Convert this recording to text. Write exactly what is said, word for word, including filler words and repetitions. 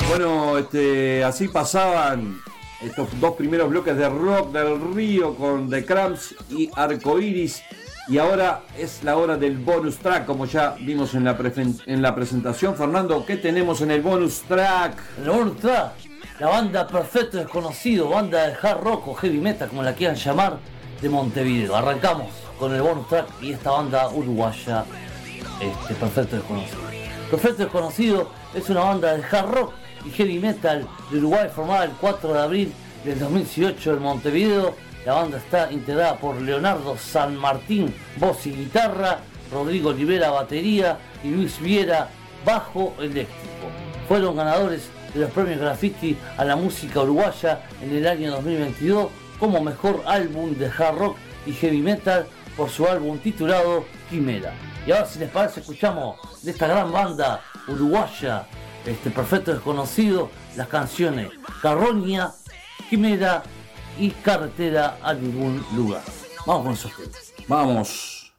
Bueno, este, así pasaban estos dos primeros bloques de Rock del Río con The Cramps y Arcoiris. Y ahora es la hora del bonus track, como ya vimos en la, prefen- en la presentación. Fernando, ¿qué tenemos en el bonus track? En el bonus track, la banda Perfecto Desconocido, banda de hard rock o heavy metal, como la quieran llamar, de Montevideo. Arrancamos con el bonus track y esta banda uruguaya, este, Perfecto Desconocido. Perfecto Desconocido es una banda de hard rock y heavy metal de Uruguay formada el cuatro de abril del dos mil dieciocho en Montevideo. La banda está integrada por Leonardo San Martín, voz y guitarra, Rodrigo Olivera, batería y Luis Viera, bajo eléctrico. Fueron ganadores de los premios Graffiti a la música uruguaya en el año dos mil veintidós como mejor álbum de hard rock y heavy metal por su álbum titulado Quimera. Y ahora, si les parece, escuchamos de esta gran banda uruguaya, este Perfecto Desconocido, las canciones Carroña, Quimera y Carretera a ningún lugar. Vamos con esos temas. Vamos.